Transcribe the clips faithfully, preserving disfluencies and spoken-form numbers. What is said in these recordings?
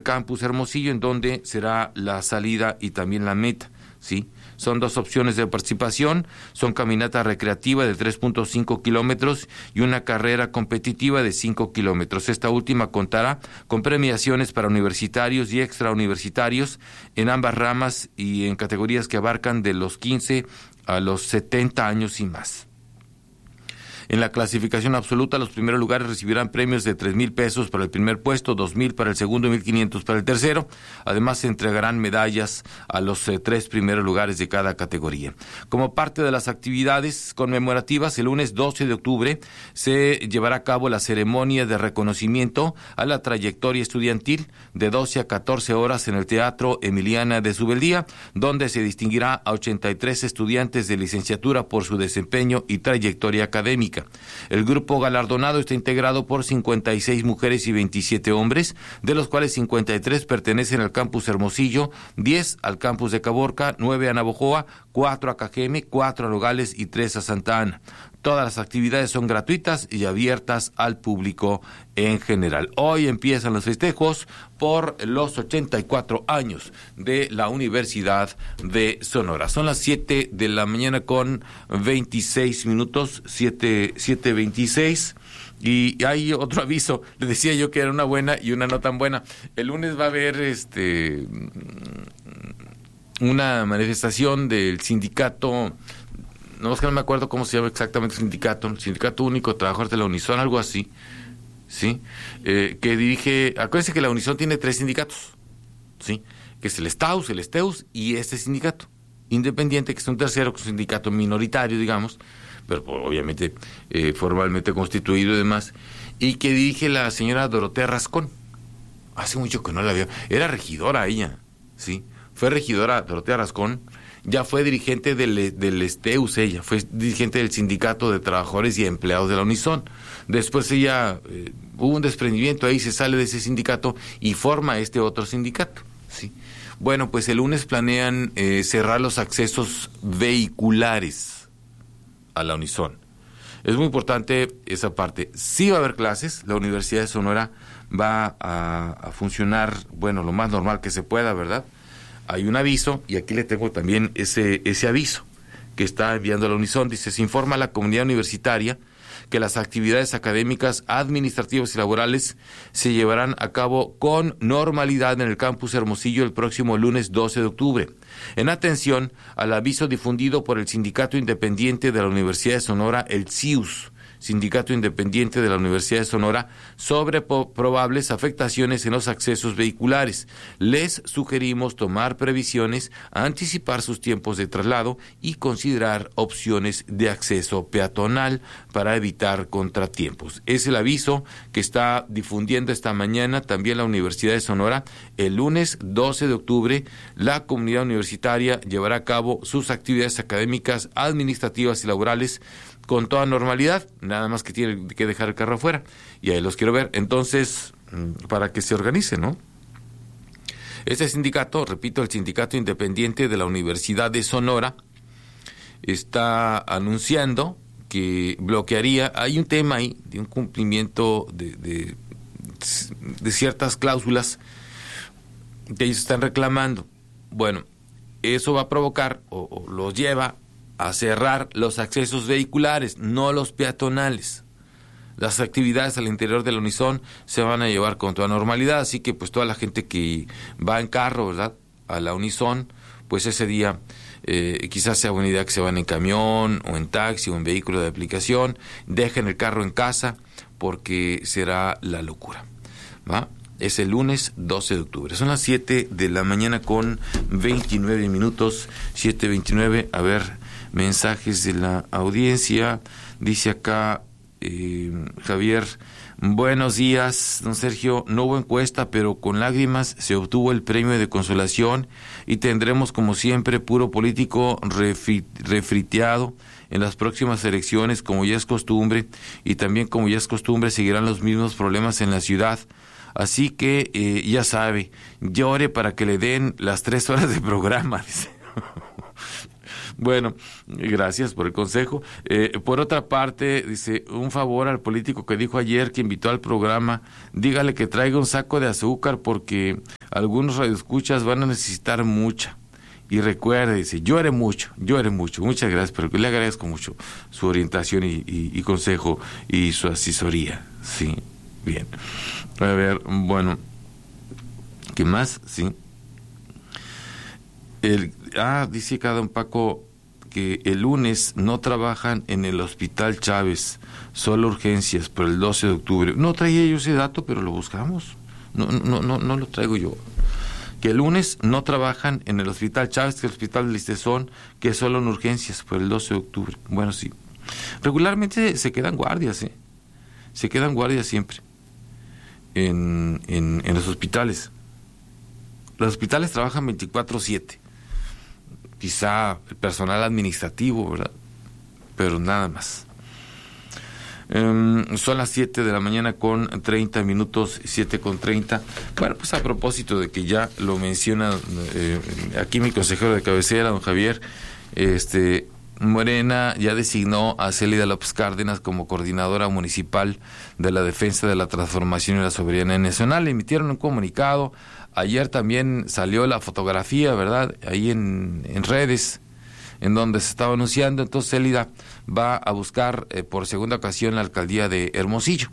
campus Hermosillo, en donde será la salida y también la meta, ¿sí? Son dos opciones de participación, son caminata recreativa de tres punto cinco kilómetros y una carrera competitiva de cinco kilómetros. Esta última contará con premiaciones para universitarios y extrauniversitarios en ambas ramas y en categorías que abarcan de los quince a los setenta años y más. En la clasificación absoluta, los primeros lugares recibirán premios de tres mil pesos para el primer puesto, dos mil para el segundo y mil quinientos para el tercero. Además, se entregarán medallas a los eh, tres primeros lugares de cada categoría. Como parte de las actividades conmemorativas, el lunes doce de octubre se llevará a cabo la ceremonia de reconocimiento a la trayectoria estudiantil de doce a catorce horas en el Teatro Emiliana de Subeldía, donde se distinguirá a ochenta y tres estudiantes de licenciatura por su desempeño y trayectoria académica. El grupo galardonado está integrado por cincuenta y seis mujeres y veintisiete hombres, de los cuales cincuenta y tres pertenecen al campus Hermosillo, diez al campus de Caborca, nueve a Navojoa, cuatro a Cajeme, cuatro a Nogales y tres a Santa Ana. Todas las actividades son gratuitas y abiertas al público en general. Hoy empiezan los festejos por los ochenta y cuatro años de la Universidad de Sonora. Son las siete de la mañana con veintiséis minutos, siete, siete veintiséis. Y hay otro aviso, les decía yo que era una buena y una no tan buena. El lunes va a haber este una manifestación del sindicato. No, es que no me acuerdo cómo se llama exactamente el sindicato, el Sindicato Único de Trabajadores de la Unison, algo así, ¿sí? Eh, que dirige, acuérdense que la Unison tiene tres sindicatos, ¿sí? Que es el STAUS, el STEUS y este sindicato independiente, que es un tercero, que es un sindicato minoritario, digamos, pero pues, obviamente eh, formalmente constituido y demás, y que dirige la señora Dorotea Rascón. Hace mucho que no la veo, era regidora ella, ¿sí? Fue regidora Dorotea Rascón. Ya fue dirigente del, del STEUS, ella fue dirigente del Sindicato de Trabajadores y Empleados de la Unison. Después ella, eh, hubo un desprendimiento ahí, se sale de ese sindicato y forma este otro sindicato, ¿sí? Bueno, pues el lunes planean eh, cerrar los accesos vehiculares a la Unison. Es muy importante esa parte. Sí va a haber clases, la Universidad de Sonora va a, a funcionar, bueno, lo más normal que se pueda, ¿verdad? Hay un aviso, y aquí le tengo también ese, ese aviso que está enviando la Unison. Dice, se informa a la comunidad universitaria que las actividades académicas, administrativas y laborales se llevarán a cabo con normalidad en el campus Hermosillo el próximo lunes doce de octubre. En atención al aviso difundido por el Sindicato Independiente de la Universidad de Sonora, el C I U S, Sindicato Independiente de la Universidad de Sonora, sobre po- probables afectaciones en los accesos vehiculares. Les sugerimos tomar previsiones, anticipar sus tiempos de traslado y considerar opciones de acceso peatonal para evitar contratiempos. Es el aviso que está difundiendo esta mañana también la Universidad de Sonora. El lunes doce de octubre, la comunidad universitaria llevará a cabo sus actividades académicas, administrativas y laborales con toda normalidad, nada más que tiene que dejar el carro afuera, y ahí los quiero ver. Entonces, para que se organice, ¿no? Este sindicato, repito, el Sindicato Independiente de la Universidad de Sonora, está anunciando que bloquearía, hay un tema ahí de un cumplimiento de, de, de ciertas cláusulas que ellos están reclamando. Bueno, eso va a provocar, o, o los lleva a cerrar los accesos vehiculares, no los peatonales. Las actividades al interior de la Unison se van a llevar con toda normalidad, así que pues toda la gente que va en carro, ¿verdad?, a la Unison, pues ese día eh, quizás sea buena idea que se van en camión o en taxi o en vehículo de aplicación, dejen el carro en casa porque será la locura, ¿va? Es el lunes doce de octubre. Son las siete de la mañana con veintinueve minutos, siete veintinueve. A ver, mensajes de la audiencia. Dice acá eh, Javier, buenos días, don Sergio. No hubo encuesta, pero con lágrimas se obtuvo el premio de consolación y tendremos como siempre puro político refri- refriteado en las próximas elecciones, como ya es costumbre, y también como ya es costumbre seguirán los mismos problemas en la ciudad. Así que eh, ya sabe, llore para que le den las tres horas de programa. Bueno, gracias por el consejo. Eh, por otra parte, dice, un favor al político que dijo ayer que invitó al programa, dígale que traiga un saco de azúcar porque algunos radioescuchas van a necesitar mucha. Y recuerde, dice, llore mucho, llore mucho. Muchas gracias, pero le agradezco mucho su orientación y, y, y consejo y su asesoría. Sí, bien. A ver, bueno, ¿qué más? Sí. El, ah, dice acá don Paco que el lunes no trabajan en el Hospital Chávez, solo urgencias por el doce de octubre. No traía yo ese dato, pero lo buscamos. No, no, no, no lo traigo yo. Que el lunes no trabajan en el Hospital Chávez, que el Hospital de Listezón, que solo en urgencias por el doce de octubre. Bueno, sí. Regularmente se quedan guardias, ¿eh? Se quedan guardias siempre en, en, en los hospitales. Los hospitales trabajan veinticuatro siete. Quizá el personal administrativo, ¿verdad? Pero nada más. Um, son las siete de la mañana con treinta minutos, siete con treinta. Bueno, pues a propósito de que ya lo menciona eh, aquí mi consejero de cabecera, don Javier, este Morena ya designó a Célida López Cárdenas como coordinadora municipal de la defensa de la transformación y la soberanía nacional. Le emitieron un comunicado. Ayer también salió la fotografía, ¿verdad? Ahí en, en redes, en donde se estaba anunciando. Entonces Célida va a buscar eh, por segunda ocasión la alcaldía de Hermosillo.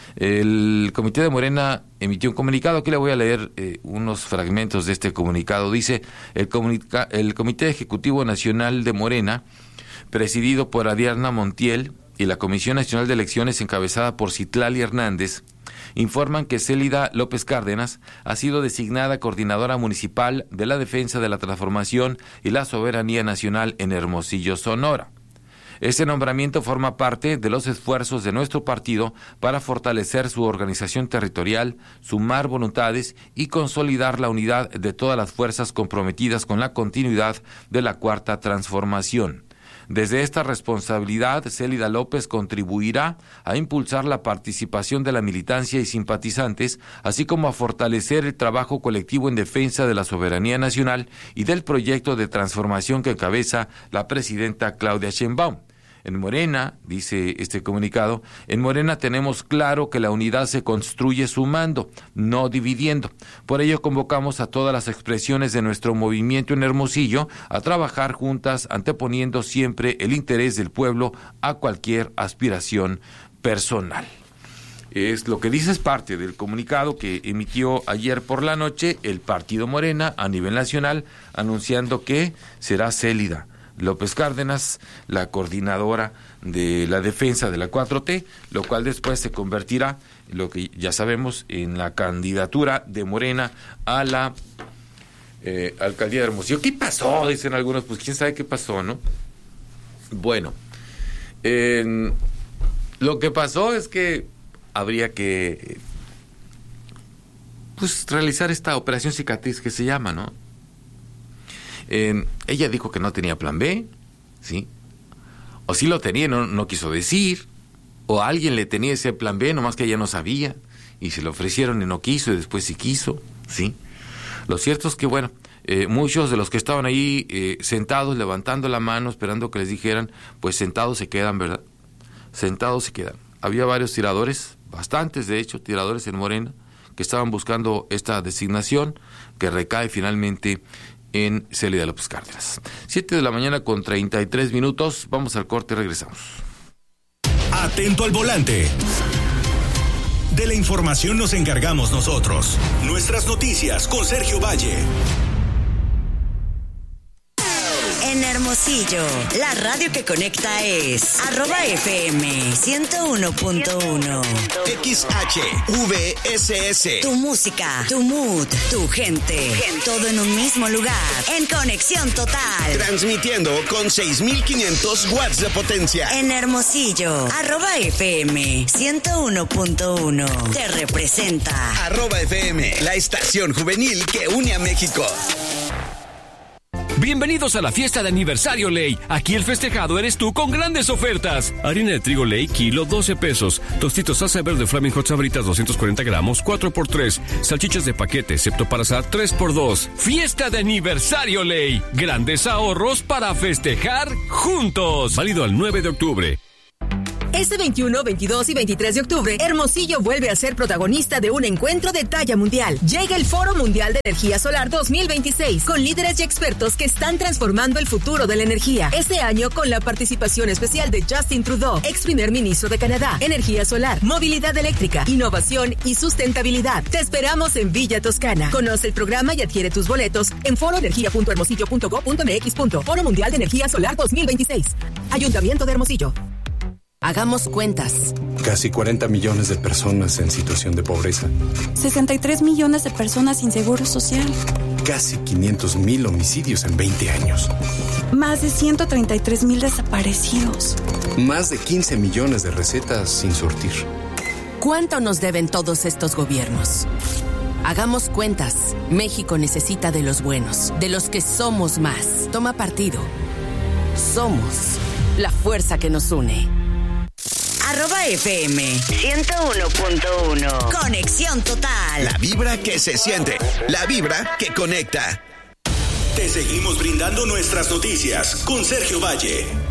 El comité de Morena emitió un comunicado. Aquí le voy a leer eh, unos fragmentos de este comunicado. Dice, el, comunica- el Comité Ejecutivo Nacional de Morena, presidido por Ariadna Montiel, y la Comisión Nacional de Elecciones, encabezada por Citlali Hernández, informan que Célida López Cárdenas ha sido designada coordinadora municipal de la defensa de la transformación y la soberanía nacional en Hermosillo, Sonora. Este nombramiento forma parte de los esfuerzos de nuestro partido para fortalecer su organización territorial, sumar voluntades y consolidar la unidad de todas las fuerzas comprometidas con la continuidad de la Cuarta Transformación. Desde esta responsabilidad, Célida López contribuirá a impulsar la participación de la militancia y simpatizantes, así como a fortalecer el trabajo colectivo en defensa de la soberanía nacional y del proyecto de transformación que encabeza la presidenta Claudia Sheinbaum. En Morena, dice este comunicado, en Morena tenemos claro que la unidad se construye sumando, no dividiendo. Por ello convocamos a todas las expresiones de nuestro movimiento en Hermosillo a trabajar juntas, anteponiendo siempre el interés del pueblo a cualquier aspiración personal. Es lo que dice, es parte del comunicado que emitió ayer por la noche el Partido Morena a nivel nacional, anunciando que será Célida López Cárdenas la coordinadora de la defensa de la cuatro T, lo cual después se convertirá, lo que ya sabemos, en la candidatura de Morena a la eh, alcaldía de Hermosillo. ¿Qué pasó? Dicen algunos, pues quién sabe qué pasó, ¿no? Bueno, eh, lo que pasó es que habría que pues realizar esta operación cicatriz que se llama, ¿no? Eh, ella dijo que no tenía plan B, ¿sí? O sí lo tenía, no, no quiso decir, o alguien le tenía ese plan B, nomás que ella no sabía, y se lo ofrecieron y no quiso, y después sí quiso, ¿sí? Lo cierto es que, bueno, eh, muchos de los que estaban ahí eh, sentados, levantando la mano, esperando que les dijeran, pues sentados se quedan, ¿verdad? Sentados se quedan. Había varios tiradores, bastantes de hecho, tiradores en Morena, que estaban buscando esta designación, que recae finalmente en Célida López Cárdenas. Siete de la mañana con treinta y tres minutos. Vamos al corte y regresamos. Atento al volante. De la información nos encargamos nosotros. Nuestras noticias con Sergio Valle. En Hermosillo, la radio que conecta es arroba F M ciento uno punto uno. X H V S S. Tu música, tu mood, tu gente. Todo en un mismo lugar. En conexión total. Transmitiendo con seis mil quinientos watts de potencia. En Hermosillo, arroba F M ciento uno punto uno. Te representa. Arroba F M, la estación juvenil que une a México. Bienvenidos a la fiesta de aniversario Ley. Aquí el festejado eres tú con grandes ofertas. Harina de trigo Ley, kilo, doce pesos. Tostitos salsa verde Flaming Hot Sabritas, doscientos cuarenta gramos, cuatro por tres. Salchichas de paquete, excepto para asar, tres por dos. Fiesta de aniversario Ley. Grandes ahorros para festejar juntos. Válido al nueve de octubre. Este veintiuno, veintidós y veintitrés de octubre, Hermosillo vuelve a ser protagonista de un encuentro de talla mundial. Llega el Foro Mundial de Energía Solar dos mil veintiséis, con líderes y expertos que están transformando el futuro de la energía. Este año con la participación especial de Justin Trudeau, ex primer ministro de Canadá. Energía solar, movilidad eléctrica, innovación y sustentabilidad. Te esperamos en Villa Toscana. Conoce el programa y adquiere tus boletos en foroenergia punto hermosillo punto gob punto mx. Foro Mundial de Energía Solar dos mil veintiséis. Ayuntamiento de Hermosillo. Hagamos cuentas. Casi cuarenta millones de personas en situación de pobreza. sesenta y tres millones de personas sin seguro social. Casi quinientos mil homicidios en veinte años. Más de ciento treinta y tres mil desaparecidos. Más de quince millones de recetas sin surtir. ¿Cuánto nos deben todos estos gobiernos? Hagamos cuentas. México necesita de los buenos, de los que somos más. Toma partido. Somos la fuerza que nos une. Arroba F M ciento uno punto uno. Conexión total. La vibra que se siente. La vibra que conecta. Te seguimos brindando nuestras noticias con Sergio Valle.